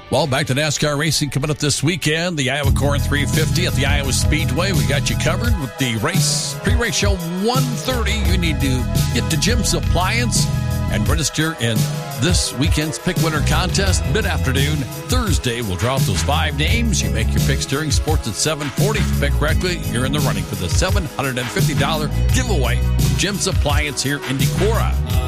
Well, back to NASCAR racing coming up this weekend. The Iowa Corn 350 at the Iowa Speedway. We got you covered with the race. Pre-race show 1:30. You need to get to Jim's Appliance and register in this weekend's Pick Winner contest. Mid-afternoon, Thursday, we'll draw up those 5 names. You make your picks during sports at 7:40. If you pick correctly, you're in the running for the $750 giveaway from Jim's Appliance here in Decorah.